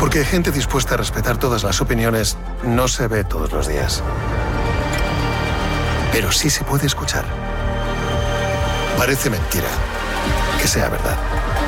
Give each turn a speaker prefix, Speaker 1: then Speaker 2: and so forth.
Speaker 1: Porque gente dispuesta a respetar todas las opiniones no se ve todos los días. Pero sí se puede escuchar. Parece mentira que sea verdad.